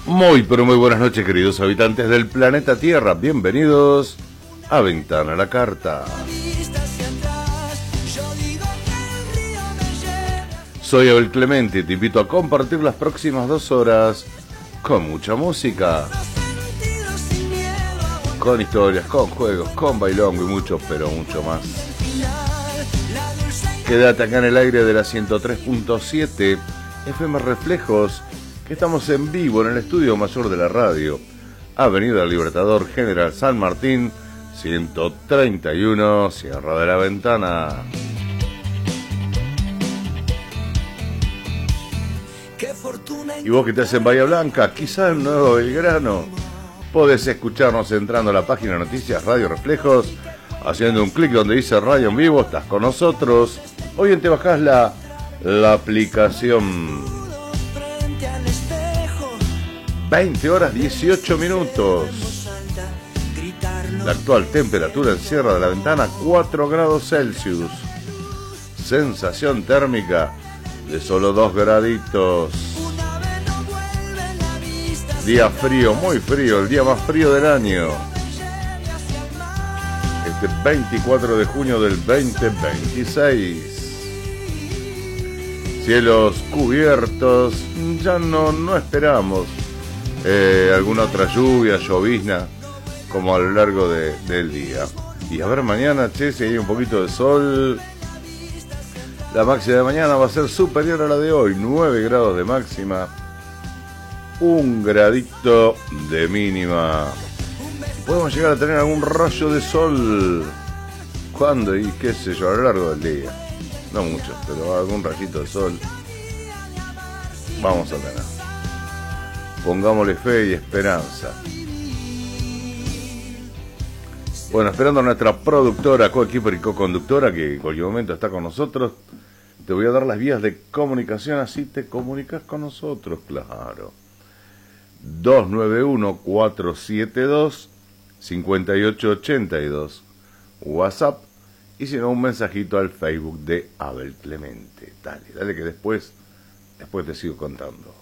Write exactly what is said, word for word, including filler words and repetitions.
Muy, pero muy buenas noches, queridos habitantes del planeta Tierra. Bienvenidos a Ventana a la Carta. Soy Abel Clemente y te invito a compartir las próximas dos horas con mucha música, con historias, con juegos, con bailongo y mucho, pero mucho más. Quédate acá en el aire de la ciento tres punto siete F M Reflejos, que estamos en vivo en el estudio mayor de la radio, Avenida Libertador General San Martín, ciento treinta y uno, Sierra de la Ventana. Y vos que estás en Bahía Blanca, quizá en Nuevo Belgrano, podés escucharnos entrando a la página de Noticias Radio Reflejos, haciendo un clic donde dice Radio en Vivo, estás con nosotros. Hoy te bajás la, la aplicación. veinte horas dieciocho minutos. La actual temperatura en Sierra de la Ventana, cuatro grados Celsius. Sensación térmica de solo dos graditos. Día frío, muy frío, el día más frío del año. Este veinticuatro de junio del veinte veintiséis. Cielos cubiertos, ya no, no esperamos eh, alguna otra lluvia, llovizna, como a lo largo de, del día. Y a ver mañana, che, si hay un poquito de sol. La máxima de mañana va a ser superior a la de hoy, nueve grados de máxima, un gradito de mínima. Podemos llegar a tener algún rayo de sol. ¿Cuándo? Y qué sé yo, a lo largo del día. No mucho, pero algún rayito de sol vamos a tener. Pongámosle fe y esperanza. Bueno, esperando a nuestra productora, coequiper y co-conductora, que en cualquier momento está con nosotros, te voy a dar las vías de comunicación, así te comunicas con nosotros, claro. dos nueve uno, cuatro siete dos, cinco ocho ocho dos, WhatsApp, y si no, un mensajito al Facebook de Abel Clemente. Dale, dale que después, después te sigo contando.